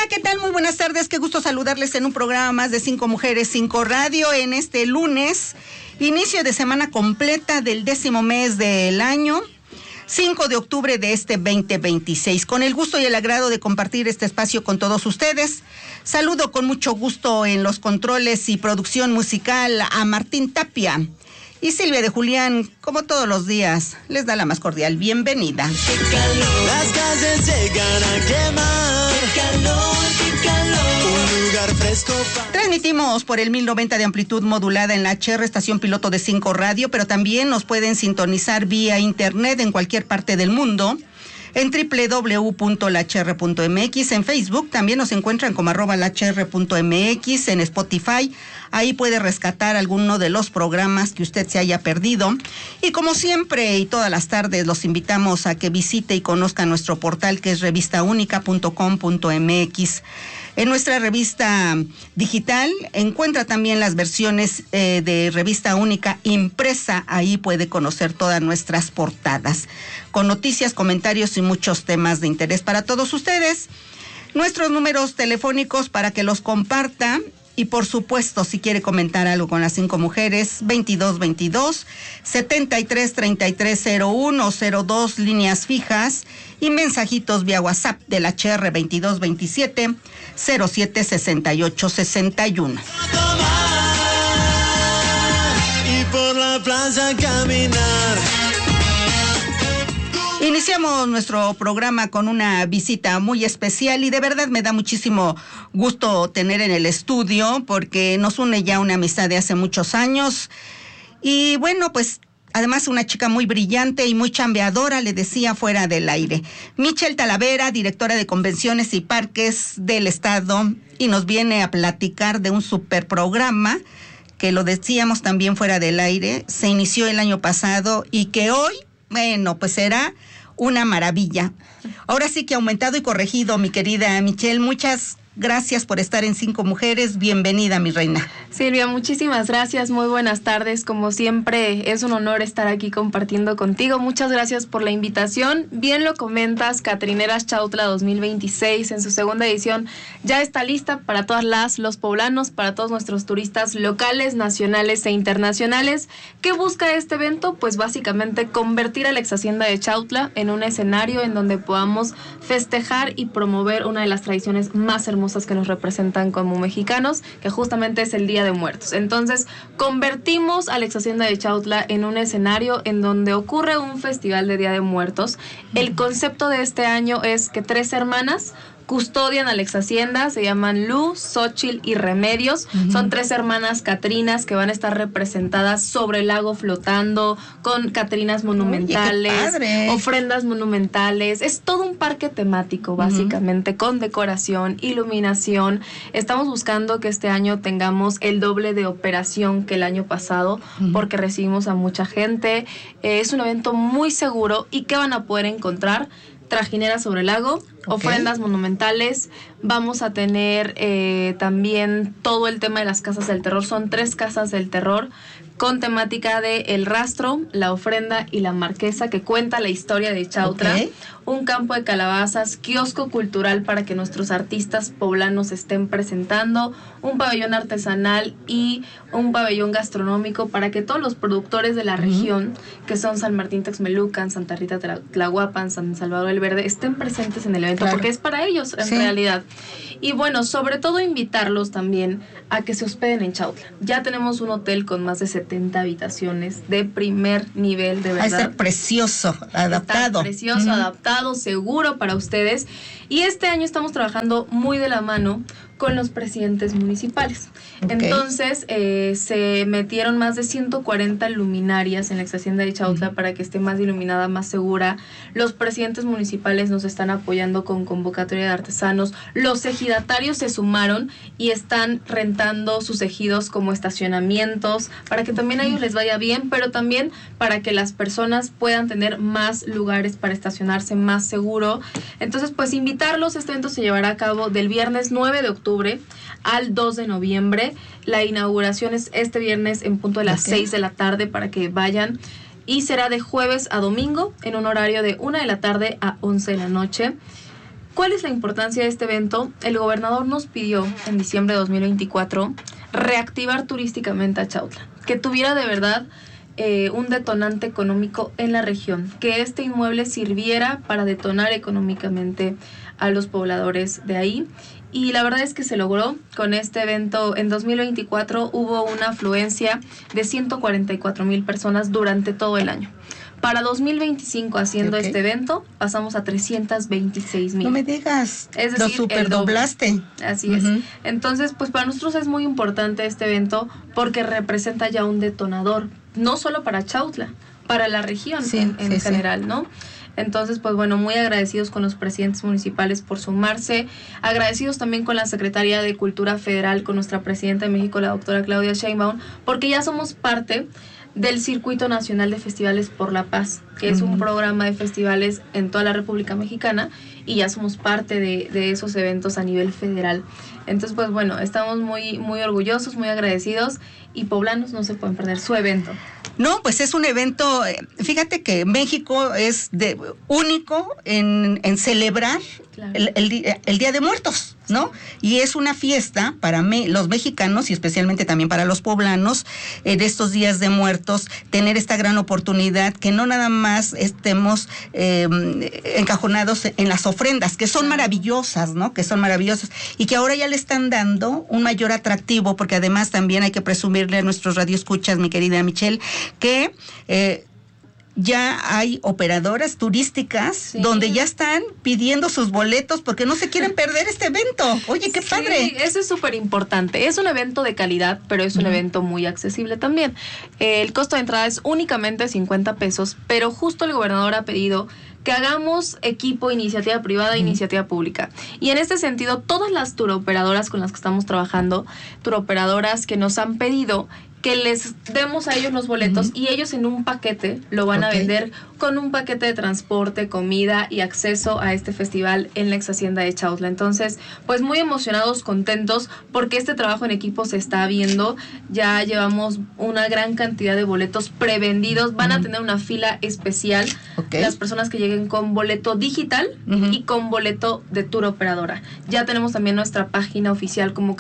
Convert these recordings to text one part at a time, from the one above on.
¿qué tal? Muy buenas tardes, qué gusto saludarles en un programa más de 5 Mujeres, 5 Radio en este lunes, inicio de semana completa del 10º mes del año, 5 de octubre de este 2026. Con el gusto y el agrado de compartir este espacio con todos ustedes, saludo con mucho gusto en los controles y producción musical a Martín Tapia. Y Silvia de Julián, como todos los días, les da la más cordial bienvenida. ¡Qué calor! Las calles llegan a quemar. ¡Qué calor, qué calor! Un lugar fresco para... Transmitimos por el 1090 de amplitud modulada en la HR, estación piloto de 5 Radio, pero también nos pueden sintonizar vía internet en cualquier parte del mundo, en www.lahr.mx, en Facebook también nos encuentran como @lahr.mx, en Spotify, ahí puede rescatar alguno de los programas que usted se haya perdido. Y como siempre y todas las tardes los invitamos a que visite y conozca nuestro portal que es revistaunica.com.mx. En nuestra revista digital encuentra también las versiones de Revista Única impresa. Ahí puede conocer todas nuestras portadas, con noticias, comentarios y muchos temas de interés para todos ustedes. Nuestros números telefónicos para que los comparta. Y por supuesto, si quiere comentar algo con las 5 mujeres, 2222-733301-02, líneas fijas y mensajitos vía WhatsApp de la HR 2227-076861. Y por la plaza caminar. Iniciamos nuestro programa con una visita muy especial y de verdad me da muchísimo gusto tener en el estudio porque nos une ya una amistad de hace muchos años y bueno, pues además una chica muy brillante y muy chambeadora, le decía fuera del aire. Michelle Talavera, directora de Convenciones y Parques del Estado, y nos viene a platicar de un super programa que lo decíamos también fuera del aire, se inició el año pasado y que hoy, bueno, pues será una maravilla. Ahora sí que aumentado y corregido, mi querida Michelle, muchas gracias por estar en 5 Mujeres. Bienvenida, mi reina. Silvia, muchísimas gracias. Muy buenas tardes. Como siempre, es un honor estar aquí compartiendo contigo. Muchas gracias por la invitación. Bien lo comentas, Catrineras Chautla 2026, en su segunda edición, ya está lista para todas los poblanos, para todos nuestros turistas locales, nacionales e internacionales. ¿Qué busca este evento? Pues básicamente convertir a la ex hacienda de Chautla en un escenario en donde podamos festejar y promover una de las tradiciones más hermosas que nos representan como mexicanos, que justamente es el Día de Muertos. Entonces, convertimos a la ex hacienda de Chautla en un escenario en donde ocurre un festival de Día de Muertos. El concepto de este año es que 3 hermanas custodian a la ex hacienda, se llaman Luz, Xochitl y Remedios. Son 3 hermanas catrinas que van a estar representadas sobre el lago flotando, con catrinas monumentales, ofrendas monumentales. Es todo un parque temático, básicamente, con decoración, iluminación. Estamos buscando que este año tengamos el doble de operación que el año pasado, porque recibimos a mucha gente. Es un evento muy seguro. ¿Y qué van a poder encontrar? Trajineras sobre el lago, ofrendas monumentales. Vamos a tener también todo el tema de las casas del terror. Son 3 casas del terror con temática de El Rastro, La Ofrenda y La Marquesa, que cuenta la historia de Chautla. Un campo de calabazas, kiosco cultural para que nuestros artistas poblanos estén presentando, un pabellón artesanal y un pabellón gastronómico para que todos los productores de la región, que son San Martín Texmelucan, Santa Rita Tlahuapan, San Salvador el Verde, estén presentes en el evento, porque es para ellos en realidad. Y bueno, sobre todo invitarlos también a que se hospeden en Chautla. Ya tenemos un hotel con más de 70 habitaciones de primer nivel, de verdad. Está precioso, adaptado. Está precioso, adaptado, seguro para ustedes. Y este año estamos trabajando muy de la mano con los presidentes municipales. Entonces, se metieron más de 140 luminarias en la ex hacienda de Chautla para que esté más iluminada, más segura. Los presidentes municipales nos están apoyando con convocatoria de artesanos. Los ejidatarios se sumaron y están rentando sus ejidos como estacionamientos para que también a ellos les vaya bien, pero también para que las personas puedan tener más lugares para estacionarse más seguro. Entonces, pues invitarlos. Este evento se llevará a cabo del viernes 9 de octubre al 2 de noviembre. La inauguración es este viernes en punto de las 6 de la tarde para que vayan. Y será de jueves a domingo en un horario de 1 de la tarde a 11 de la noche. ¿Cuál es la importancia de este evento? El gobernador nos pidió en diciembre de 2024 reactivar turísticamente a Chautla, que tuviera de verdad un detonante económico en la región, que este inmueble sirviera para detonar económicamente a los pobladores de ahí. Y la verdad es que se logró. Con este evento en 2024 hubo una afluencia de 144,000 personas durante todo el año. Para 2025, haciendo este evento, pasamos a 326,000. No me digas, es decir, lo superdoblaste. Así es. Entonces, pues para nosotros es muy importante este evento porque representa ya un detonador, no solo para Chautla, para la región en general, ¿no? Entonces, pues bueno, muy agradecidos con los presidentes municipales por sumarse, agradecidos también con la Secretaría de Cultura Federal, con nuestra presidenta de México, la doctora Claudia Sheinbaum, porque ya somos parte del Circuito Nacional de Festivales por la Paz, que es un programa de festivales en toda la República Mexicana, y ya somos parte de esos eventos a nivel federal. Entonces, pues bueno, estamos muy, muy orgullosos, muy agradecidos, y poblanos no se pueden perder su evento. No, pues es un evento, fíjate que México es único en celebrar el Día de Muertos, ¿no? Y es una fiesta para los mexicanos y especialmente también para los poblanos de estos días de muertos, tener esta gran oportunidad, que no nada más estemos encajonados en las ofrendas, que son maravillosas, ¿no? Que son maravillosas y que ahora ya le están dando un mayor atractivo, porque además también hay que presumirle a nuestros radioescuchas, mi querida Michelle, que ya hay operadoras turísticas donde ya están pidiendo sus boletos porque no se quieren perder este evento. Oye, qué padre. Eso es súper importante. Es un evento de calidad, pero es un evento muy accesible también. El costo de entrada es únicamente 50 pesos, pero justo el gobernador ha pedido que hagamos equipo, iniciativa privada e iniciativa pública. Y en este sentido, todas las turoperadoras con las que estamos trabajando, turoperadoras que nos han pedido que les demos a ellos los boletos y ellos en un paquete lo van a vender con un paquete de transporte, comida y acceso a este festival en la ex hacienda de Chautla. Entonces, pues muy emocionados, contentos, porque este trabajo en equipo se está viendo. Ya llevamos una gran cantidad de boletos prevendidos. Van a tener una fila especial las personas que lleguen con boleto digital y con boleto de tour operadora. Ya tenemos también nuestra página oficial como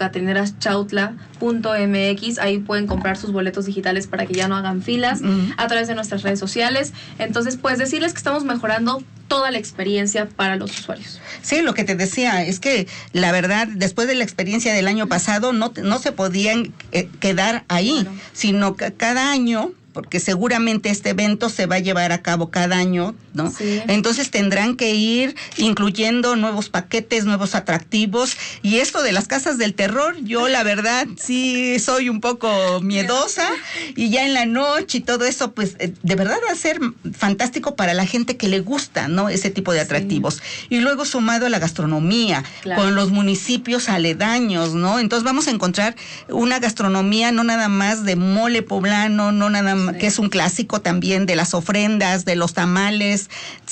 catrineraschautla.mx. Ahí pueden comprar sus boletos digitales para que ya no hagan filas a través de nuestras redes sociales. Entonces, pues decirles que estamos mejorando toda la experiencia para los usuarios. Sí, lo que te decía es que la verdad, después de la experiencia del año pasado, no se podían quedar ahí, sino que cada año, porque seguramente este evento se va a llevar a cabo cada año, ¿no? Sí. Entonces tendrán que ir incluyendo nuevos paquetes, nuevos atractivos, y esto de las casas del terror, yo la verdad sí soy un poco miedosa, y ya en la noche y todo eso, pues de verdad va a ser fantástico para la gente que le gusta, ¿no? Ese tipo de atractivos. Y luego sumado a la gastronomía, con los municipios aledaños, ¿no? Entonces vamos a encontrar una gastronomía no nada más de mole poblano, no nada más que es un clásico también de las ofrendas, de los tamales,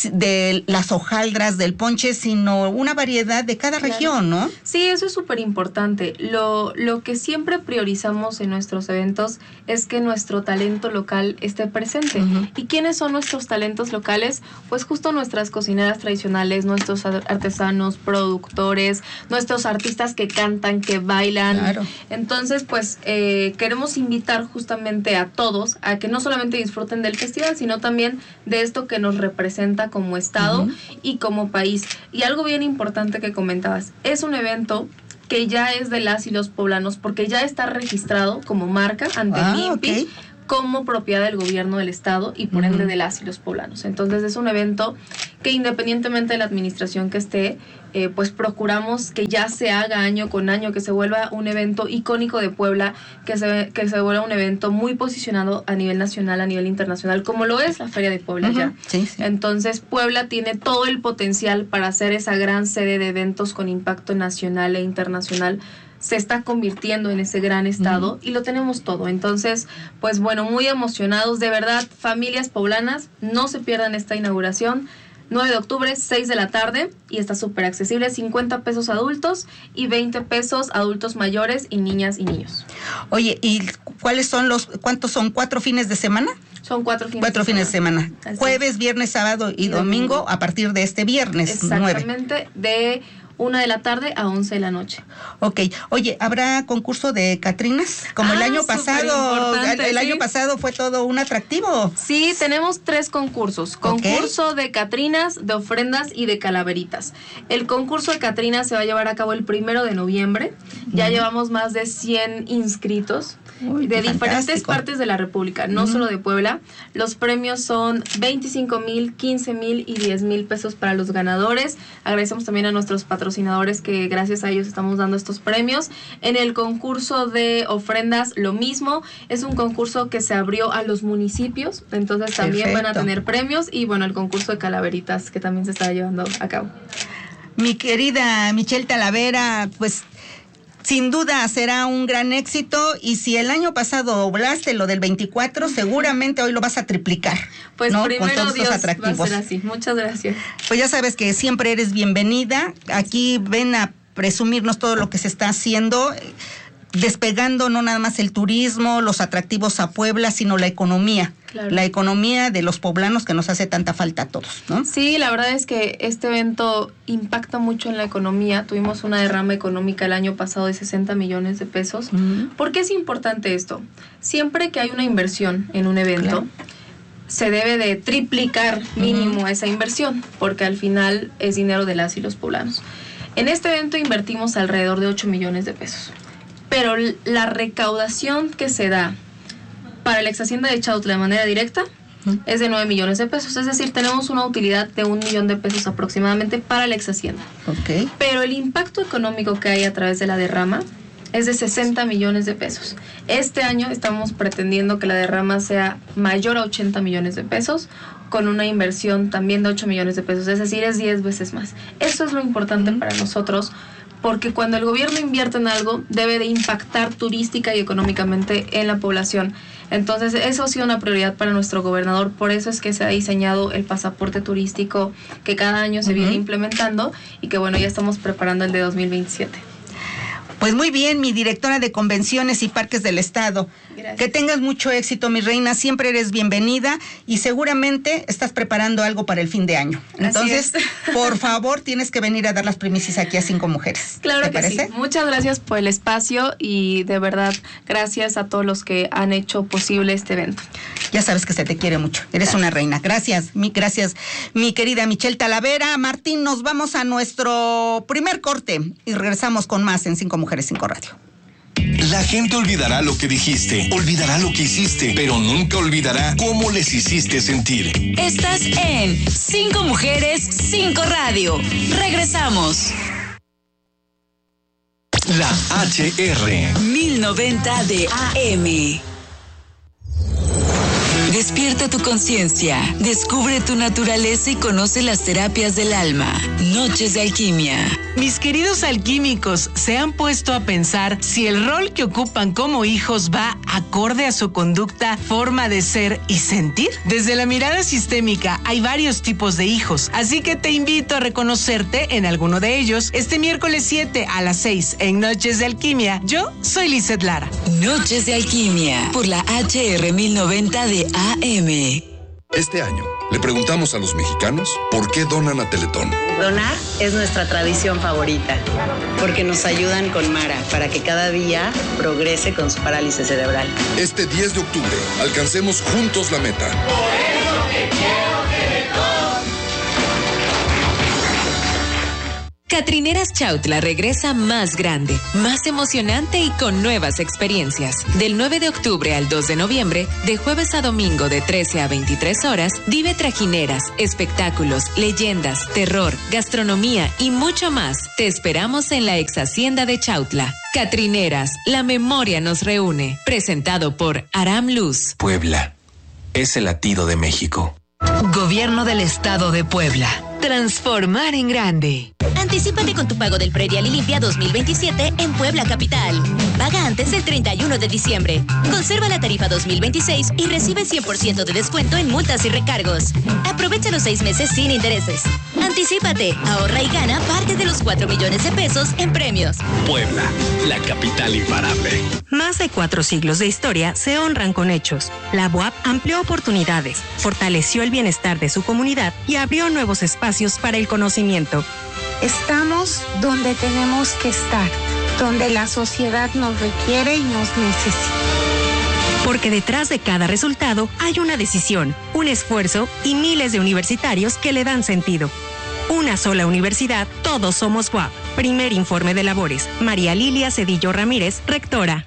de las hojaldras, del ponche, sino una variedad de cada región, ¿no? Sí, eso es súper importante. Lo que siempre priorizamos en nuestros eventos es que nuestro talento local esté presente. ¿Y quiénes son nuestros talentos locales? Pues justo nuestras cocineras tradicionales, nuestros artesanos, productores, nuestros artistas que cantan, que bailan. Claro. Entonces, pues queremos invitar justamente a todos a que no solamente disfruten del festival, sino también de esto que nos representa como estado y como país. Y algo bien importante que comentabas, es un evento que ya es de las y los poblanos, porque ya está registrado como marca ante el INPI, como propiedad del gobierno del estado y por ende de las y los poblanos. Entonces es un evento que independientemente de la administración que esté, pues procuramos que ya se haga año con año, que se vuelva un evento icónico de Puebla, que se vuelva un evento muy posicionado a nivel nacional, a nivel internacional, como lo es la Feria de Puebla ya. Sí, sí. Entonces Puebla tiene todo el potencial para ser esa gran sede de eventos con impacto nacional e internacional. Se está convirtiendo en ese gran estado y lo tenemos todo. Entonces, pues bueno, muy emocionados. De verdad, familias poblanas, no se pierdan esta inauguración. 9 de octubre, 6 de la tarde, y está súper accesible, 50 pesos adultos y 20 pesos adultos mayores y niñas y niños. Oye, ¿y cuántos son? ¿4 fines de semana? Son 4 fines. 4 fines de semana. Así. Jueves, viernes, sábado y domingo a partir de este viernes. Exactamente, 9. de 1 de la tarde a 11 de la noche. Ok. Oye, ¿habrá concurso de Catrinas? Como el año pasado. El año pasado fue todo un atractivo. Sí, tenemos 3 concursos. Concurso de Catrinas, de ofrendas y de calaveritas. El concurso de Catrinas se va a llevar a cabo el 1 de noviembre. Ya llevamos más de 100 inscritos. Uy, de diferentes fantástico. partes de la República, no solo de Puebla. Los premios son 25,000, 15,000 y 10,000 pesos para los ganadores. Agradecemos también a nuestros patrocinadores que gracias a ellos estamos dando estos premios. En el concurso de ofrendas, lo mismo. Es un concurso que se abrió a los municipios, entonces también van a tener premios. Y bueno, el concurso de calaveritas que también se está llevando a cabo. Mi querida Michelle Talavera, pues sin duda será un gran éxito, y si el año pasado doblaste lo del 24, seguramente hoy lo vas a triplicar. Pues ¿no? primero Con todos Dios, estos atractivos. va a ser así. Muchas gracias. Pues ya sabes que siempre eres bienvenida. Aquí ven a presumirnos todo lo que se está haciendo, despegando no nada más el turismo, los atractivos a Puebla, sino la economía. Claro. La economía de los poblanos que nos hace tanta falta a todos, ¿no? Sí, la verdad es que este evento impacta mucho en la economía. Tuvimos una derrama económica el año pasado de 60 millones de pesos. ¿Por qué es importante esto? Siempre que hay una inversión en un evento, se debe de triplicar mínimo esa inversión, porque al final es dinero de las y los poblanos. En este evento invertimos alrededor de 8 millones de pesos. Pero la recaudación que se da para la ex hacienda de Chautla de manera directa es de 9 millones de pesos. Es decir, tenemos una utilidad de 1 millón de pesos aproximadamente para la ex hacienda. Okay. Pero el impacto económico que hay a través de la derrama es de 60 millones de pesos. Este año estamos pretendiendo que la derrama sea mayor a 80 millones de pesos, con una inversión también de 8 millones de pesos. Es decir, es 10 veces más. Eso es lo importante para nosotros, porque cuando el gobierno invierte en algo, debe de impactar turística y económicamente en la población. Entonces, eso ha sido una prioridad para nuestro gobernador. Por eso es que se ha diseñado el pasaporte turístico que cada año se viene implementando, y que bueno, ya estamos preparando el de 2027. Pues muy bien, mi directora de Convenciones y Parques del Estado. Gracias. Que tengas mucho éxito, mi reina. Siempre eres bienvenida, y seguramente estás preparando algo para el fin de año. Entonces, por favor, tienes que venir a dar las primicias aquí a 5 Mujeres. Claro ¿Te que parece? sí. Muchas gracias por el espacio, y de verdad, gracias a todos los que han hecho posible este evento. Ya sabes que se te quiere mucho. Eres una reina. Gracias, mi querida Michelle Talavera. Martín, nos vamos a nuestro primer corte y regresamos con más en 5 Mujeres, 5 Radio. La gente olvidará lo que dijiste, olvidará lo que hiciste, pero nunca olvidará cómo les hiciste sentir. Estás en 5 Mujeres, 5 Radio. Regresamos. La HR. 1090 de AM. Despierta tu conciencia, descubre tu naturaleza y conoce las terapias del alma. Noches de alquimia. Mis queridos alquímicos, ¿se han puesto a pensar si el rol que ocupan como hijos va acorde a su conducta, forma de ser y sentir? Desde la mirada sistémica hay varios tipos de hijos, así que te invito a reconocerte en alguno de ellos este miércoles 7 a las 6 en Noches de Alquimia. Yo soy Lizeth Lara. Noches de alquimia por la HR 1090 de AM. Este año le preguntamos a los mexicanos por qué donan a Teletón. Donar es nuestra tradición favorita, porque nos ayudan con Mara para que cada día progrese con su parálisis cerebral. Este 10 de octubre, alcancemos juntos la meta. Por eso te quiero, Teletón. Catrineras Chautla regresa más grande, más emocionante y con nuevas experiencias. Del 9 de octubre al 2 de noviembre, de jueves a domingo de 13 a 23 horas, vive trajineras, espectáculos, leyendas, terror, gastronomía y mucho más. Te esperamos en la ex hacienda de Chautla. Catrineras, la memoria nos reúne. Presentado por Aram Luz. Puebla es el latido de México. Gobierno del Estado de Puebla. Transformar en grande. Anticípate con tu pago del predial y limpia 2027 en Puebla Capital. Paga antes del 31 de diciembre. Conserva la tarifa 2026 y recibe 100% de descuento en multas y recargos. Aprovecha los 6 meses sin intereses. Anticípate, ahorra y gana parte de los 4 millones de pesos en premios. Puebla, la capital imparable. Más de 4 siglos de historia se honran con hechos. La UAP amplió oportunidades, fortaleció el bienestar de su comunidad y abrió nuevos espacios para el conocimiento. Estamos donde tenemos que estar, donde la sociedad nos requiere y nos necesita. Porque detrás de cada resultado hay una decisión, un esfuerzo y miles de universitarios que le dan sentido. Una sola universidad, todos somos UAP. Primer informe de labores. María Lilia Cedillo Ramírez, rectora.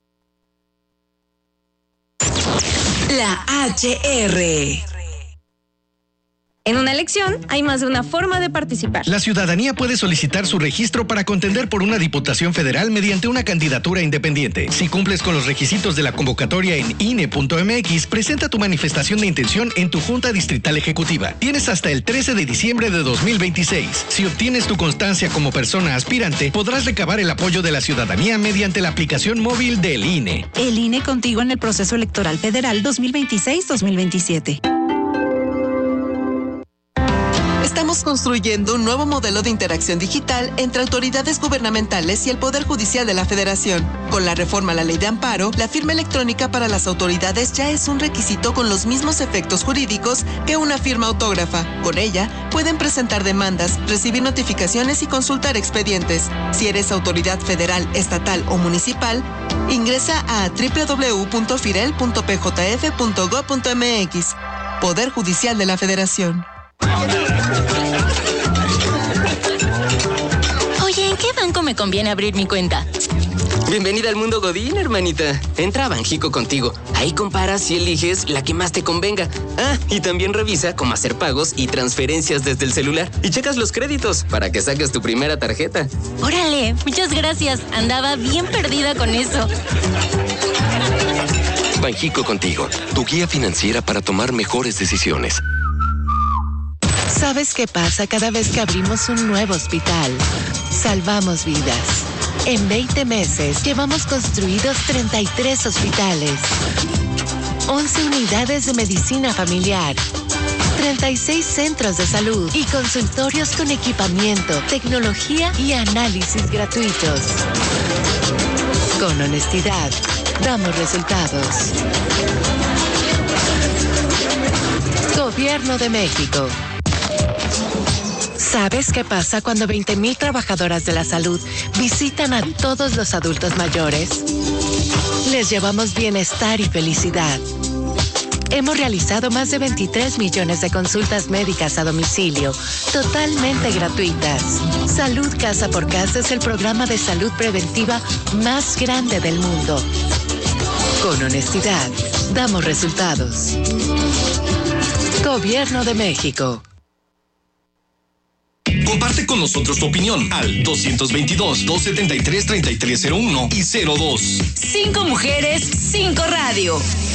La HR. En una elección hay más de una forma de participar. La ciudadanía puede solicitar su registro para contender por una diputación federal mediante una candidatura independiente. Si cumples con los requisitos de la convocatoria en INE.mx, presenta tu manifestación de intención en tu Junta Distrital Ejecutiva. Tienes hasta el 13 de diciembre de 2026. Si obtienes tu constancia como persona aspirante, podrás recabar el apoyo de la ciudadanía mediante la aplicación móvil del INE. El INE contigo en el proceso electoral federal 2026-2027. Estamos construyendo un nuevo modelo de interacción digital entre autoridades gubernamentales y el Poder Judicial de la Federación. Con la reforma a la Ley de Amparo, la firma electrónica para las autoridades ya es un requisito con los mismos efectos jurídicos que una firma autógrafa. Con ella, pueden presentar demandas, recibir notificaciones y consultar expedientes. Si eres autoridad federal, estatal o municipal, ingresa a www.firel.pjf.gov.mx. Poder Judicial de la Federación. Oye, ¿en qué banco me conviene abrir mi cuenta? Bienvenida al mundo Godín, hermanita. Entra a Banjico contigo. Ahí comparas y eliges la que más te convenga. Ah, y también revisa cómo hacer pagos y transferencias desde el celular. Y checas los créditos para que saques tu primera tarjeta. Órale, muchas gracias. Andaba bien perdida con eso. Banjico contigo, tu guía financiera para tomar mejores decisiones. ¿Sabes qué pasa cada vez que abrimos un nuevo hospital? Salvamos vidas. En 20 meses llevamos construidos 33 hospitales, 11 unidades de medicina familiar, 36 centros de salud y consultorios con equipamiento, tecnología y análisis gratuitos. Con honestidad, damos resultados. Gobierno de México. ¿Sabes qué pasa cuando 20,000 trabajadoras de la salud visitan a todos los adultos mayores? Les llevamos bienestar y felicidad. Hemos realizado más de 23 millones de consultas médicas a domicilio, totalmente gratuitas. Salud Casa por Casa es el programa de salud preventiva más grande del mundo. Con honestidad, damos resultados. Gobierno de México. Comparte con nosotros tu opinión al 222-273-3301 y 02. 5 mujeres, 5 radio.